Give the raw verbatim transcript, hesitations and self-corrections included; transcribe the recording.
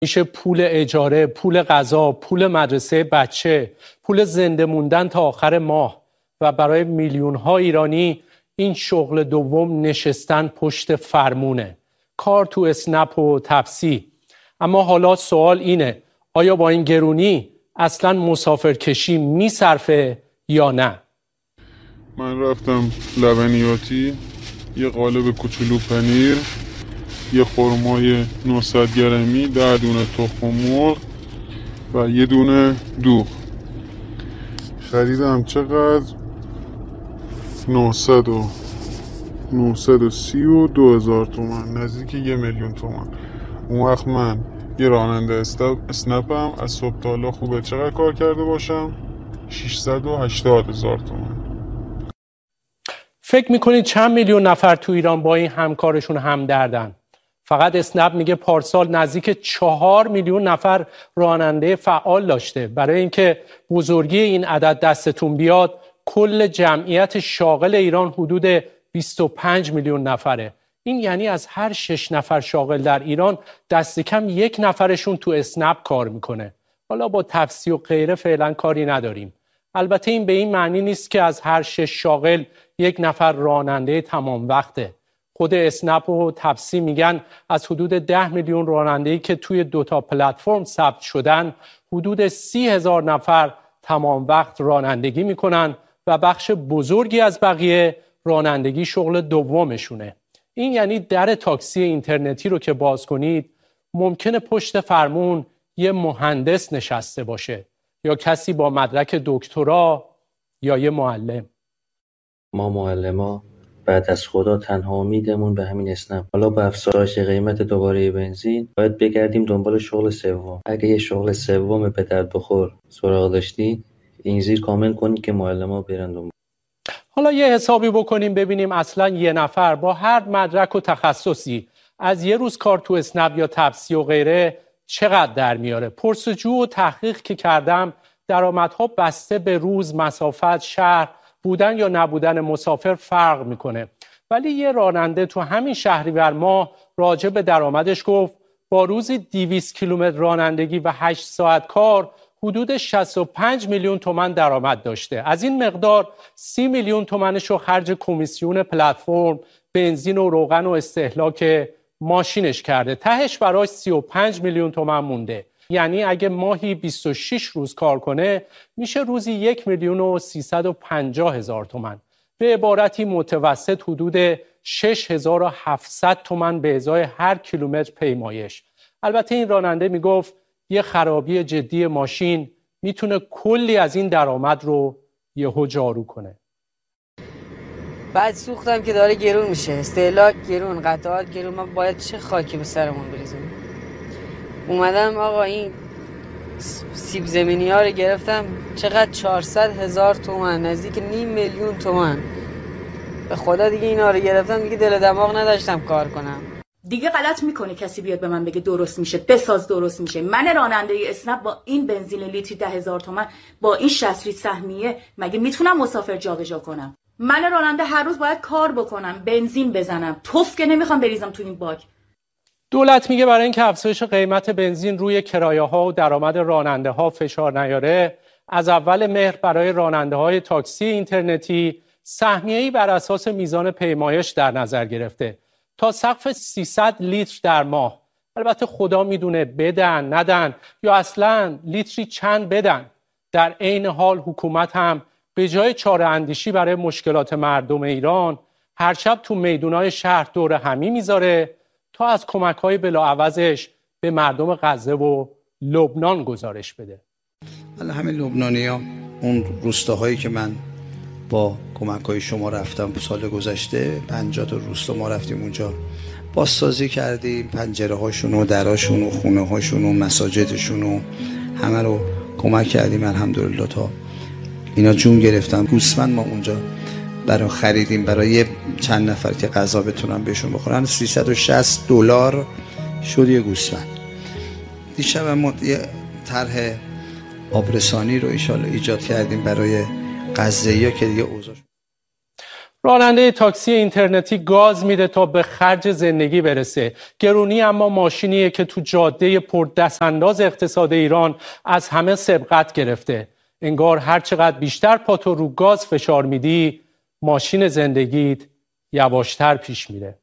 میشه پول اجاره، پول غذا، پول مدرسه بچه، پول زنده موندن تا آخر ماه. و برای میلیون ها ایرانی این شغل دوم نشستن پشت فرمونه، کار تو اسنپ و تپسی. اما حالا سوال اینه، آیا با این گرونی اصلا مسافرکشی میصرفه یا نه؟ من رفتم لبنیاتی، یه قالب کوچولو پنیر، یه خرمای نهصد گرمی، ده دونه تخم مرغ و یه دونه دوغ خریدم. چقدر؟ نهصد و نهصد و سی و دو هزار تومن، نزدیک یه میلیون تومن. اون وقت من یه راننده اسنپم، از صبح تا حالا خوبه چقدر کار کرده باشم؟ ششصد و هشتاد هزار تومن. فکر میکنید چند میلیون نفر تو ایران با این همکارشون همدردن؟ فقط اسنپ میگه پارسال نزدیک چهار میلیون نفر راننده فعال داشته. برای اینکه بزرگی این عدد دستتون بیاد، کل جمعیت شاغل ایران حدود بیست و پنج میلیون نفره. این یعنی از هر شش نفر شاغل در ایران دست کم یک نفرشون تو اسنپ کار میکنه. حالا با تپسی و غیره فعلا کاری نداریم. البته این به این معنی نیست که از هر شش شاغل یک نفر راننده تمام وقته. خود اسنپ و تپسی میگن از حدود ده میلیون راننده‌ای که توی دوتا پلتفرم ثبت شدن، حدود سی هزار نفر تمام وقت رانندگی میکنن و بخش بزرگی از بقیه رانندگی شغل دومشونه. این یعنی در تاکسی اینترنتی رو که باز کنید، ممکنه پشت فرمون یه مهندس نشسته باشه یا کسی با مدرک دکترا یا یه معلم. ما معلما بعد از خدا تنها امیدمون به همین اسنپ. حالا با افزایش قیمت دوباره بنزین باید بگردیم دنبال شغل سوم. اگه یه شغل سوم به درد بخور سراغ داشتی، این زیر کامنت کنید که معلما برن دنبال. حالا یه حسابی بکنیم ببینیم اصلا یه نفر با هر مدرک و تخصصی از یه روز کار تو اسنپ یا تپسی و غیره چقدر در میاره. پرسجو و تحقیق که کردم، درآمدها بسته به روز، مسافت، شهر، بودن یا نبودن مسافر فرق میکنه. ولی یه راننده تو همین شهریور ماه راجع به درآمدش گفت با روزی دویست کیلومتر رانندگی و هشت ساعت کار حدود شصت و پنج میلیون تومان درآمد داشته. از این مقدار سی میلیون تومانش رو خرج کمیسیون پلتفرم، بنزین و روغن و استهلاک ماشینش کرده. تهش براش سی و پنج میلیون تومان مونده. یعنی اگه ماهی بیست و شش روز کار کنه میشه روزی یک میلیون و سیصد و پنجاه هزار تومان. به عبارتی متوسط حدود شش هزار و هفتصد تومان به ازای هر کیلومتر پیمایش. البته این راننده میگفت یه خرابی جدی ماشین میتونه کلی از این درآمد رو یهو جارو کنه. بعد سوختم که داره گرون میشه، استهلاک گرون، قطعات گرون، ما باید چه خاکی به سرمون بریزیم. اومدم آقا این سیب زمینی ها رو گرفتم، چقدر؟ چهارصد هزار تومان، نزدیک نیم میلیون تومان. به خدا دیگه اینا رو گرفتم، دیگه دل دماغ نداشتم کار کنم. دیگه غلط میکنه کسی بیاد به من بگه درست میشه، بساز درست میشه. من راننده اسنپ با این بنزین لیتری ده هزار تومان، با این شصت لیتر سهمیه، مگه میتونم مسافر جابجا کنم؟ من راننده هر روز باید کار بکنم، بنزین بزنم، توف که نمیخوام بریزم تو این باک. دولت میگه برای اینکه افزایش قیمت بنزین روی کرایه‌ها و درآمد راننده‌ها فشار نیاره، از اول مهر برای راننده‌های تاکسی اینترنتی سهمیه‌ای بر اساس میزان پیمایش در نظر گرفته تا سقف سیصد لیتر در ماه. البته خدا میدونه بدن ندن یا اصلاً لیتری چند بدن. در عین حال حکومت هم به جای چاره اندیشی برای مشکلات مردم ایران، هر شب تو میدونای شهر دور همی میذاره تا از کمک‌های بلاعوضش به مردم غزه و لبنان گزارش بده. حالا همه لبنانی‌ها، اون روستاهایی که من با کمک‌های شما رفتم سال گذشته، پنجاه تا روستا ما رفتیم اونجا، بازسازی کردیم، پنجره‌هاشون و دراشون و خونه‌هاشون و مساجدشون و همه رو کمک کردیم. الحمدلله تا اینا جون گرفتن. گوسفند ما اونجا برای خریدیم برای چند نفر که غذا بتونن بهشون بخورن، سیصد و شصت دلار شد یه گوسفند. دیشب ما یه طرح آبرسانی رو ان شاءالله ایجاد کردیم برای غزه‌ای‌ها که دیگه اوضاع. راننده تاکسی اینترنتی گاز میده تا به خرج زندگی برسه. گرونی اما ماشینیه که تو جاده پر دست انداز اقتصاد ایران از همه سبقت گرفته. انگار هر چقدر بیشتر پاتو رو گاز فشار میدی، ماشین زندگیت یواشتر پیش میره.